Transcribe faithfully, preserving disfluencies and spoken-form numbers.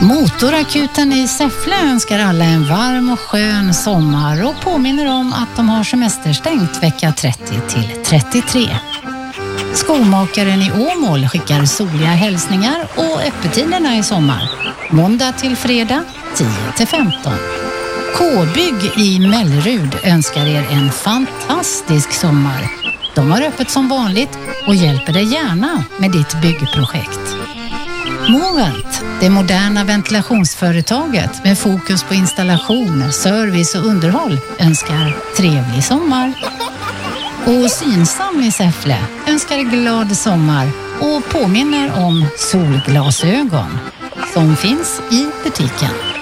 Motorakuten i Säffle önskar alla en varm och skön sommar och påminner om att de har semesterstängt vecka trettio till trettiotre. Skomakaren i Åmål skickar soliga hälsningar och öppettiderna i sommar. Måndag till fredag tio till femton. K-bygg i Mellerud önskar er en fantastisk sommar. De har öppet som vanligt och hjälper dig gärna med ditt byggprojekt. Movent, det moderna ventilationsföretaget med fokus på installation, service och underhåll, önskar trevlig sommar. Och Synsam i Säffle önskar glad sommar och påminner om solglasögon som finns i butiken.